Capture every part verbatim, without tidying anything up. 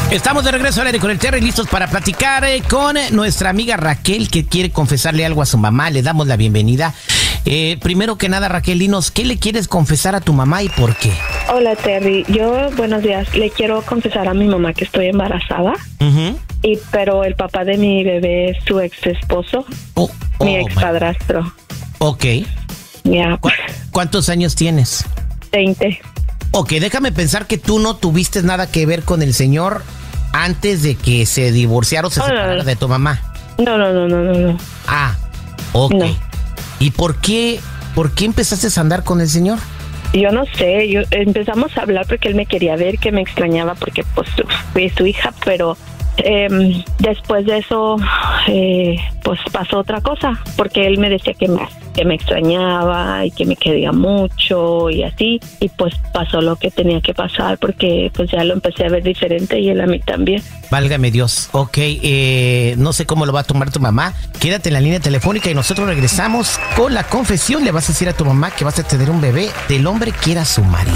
Estamos de regreso al aire con el Terry, listos para platicar eh, con nuestra amiga Raquel, que quiere confesarle algo a su mamá. Le damos la bienvenida. Eh, primero que nada, Raquel, dinos, ¿qué le quieres confesar a tu mamá y por qué? Hola, Terry. Yo, buenos días. Le quiero confesar a mi mamá que estoy embarazada. Uh-huh. Y pero el papá de mi bebé es su ex esposo, oh, oh, mi ex padrastro. Ok. Ya. Yeah. ¿Cu- ¿Cuántos años tienes? Veinte. Ok, déjame pensar que tú no tuviste nada que ver con el señor antes de que se divorciara o se oh, separara no. de tu mamá. No, no, no, no, no, no. Ah, ok. No. ¿Y por qué, por qué empezaste a andar con el señor? Yo no sé, yo empezamos a hablar porque él me quería ver, que me extrañaba porque pues fui su hija, pero eh, después de eso eh, pues pasó otra cosa, porque él me decía que me, que me extrañaba y que me quería mucho y así, y pues pasó lo que tenía que pasar porque pues ya lo empecé a ver diferente y él a mí también. Válgame Dios. Ok, eh, no sé cómo lo va a tomar tu mamá. Quédate en la línea telefónica y nosotros regresamos con la confesión. Le vas a decir a tu mamá que vas a tener un bebé del hombre que era su marido.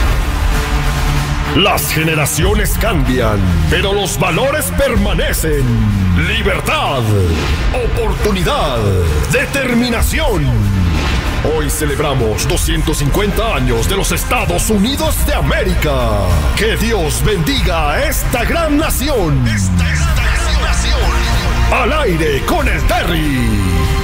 Las generaciones cambian, pero los valores permanecen. Libertad, oportunidad, determinación. Hoy celebramos doscientos cincuenta años de los Estados Unidos de América. Que Dios bendiga a esta gran nación. Esta, esta gran nación. Al aire con el Terry.